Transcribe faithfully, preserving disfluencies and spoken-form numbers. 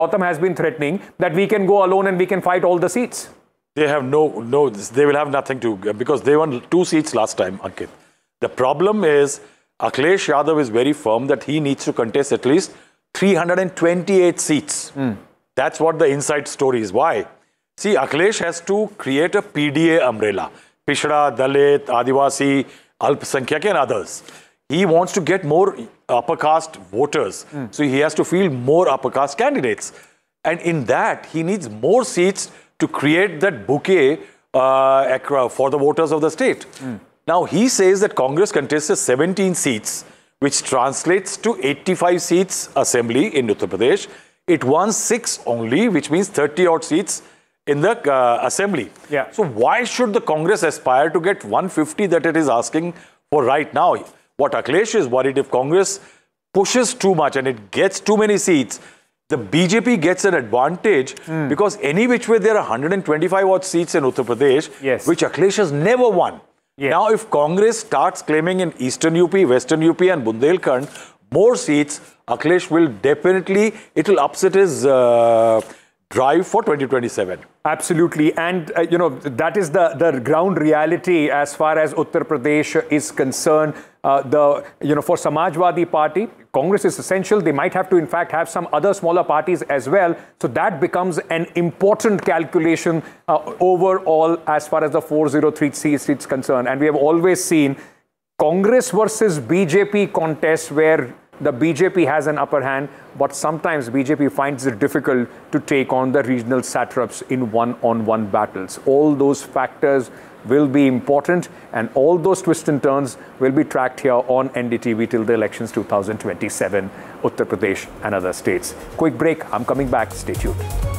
Gautam has been threatening that we can go alone and we can fight all the seats. They have no, no, they will have nothing to, because they won two seats last time, Ankit. The problem is, Akhilesh Yadav is very firm that he needs to contest at least three hundred twenty-eight seats. Mm. That's what the inside story is. Why? See, Akhilesh has to create a P D A umbrella. Pishda, Dalit, Adivasi, Alpasankhyak and others. He wants to get more upper caste voters. Mm. So he has to field more upper caste candidates. And in that, he needs more seats to create that bouquet uh, for the voters of the state. Mm. Now, he says that Congress contested seventeen seats, which translates to eighty-five seats assembly in Uttar Pradesh. It won six only, which means thirty odd seats in the uh, assembly. Yeah. So why should the Congress aspire to get one hundred fifty that it is asking for right now? What Akhilesh is worried, if Congress pushes too much and it gets too many seats, the B J P gets an advantage mm. because any which way there are one hundred twenty-five odd seats in Uttar Pradesh, yes. which Akhilesh has never won. Yes. Now, if Congress starts claiming in Eastern U P, Western U P and Bundelkhand more seats, Akhilesh will definitely, it will upset his uh, drive for twenty twenty-seven. Absolutely. And, uh, you know, that is the, the ground reality as far as Uttar Pradesh is concerned. Uh, the, you know, for Samajwadi Party, Congress is essential. They might have to, in fact, have some other smaller parties as well. So that becomes an important calculation uh, overall as far as the four oh three seats is concerned. And we have always seen Congress versus B J P contests where the B J P has an upper hand, but sometimes B J P finds it difficult to take on the regional satraps in one-on-one battles. All those factors will be important, and all those twists and turns will be tracked here on N D T V till the elections two thousand twenty-seven, Uttar Pradesh and other states. Quick break. I'm coming back. Stay tuned.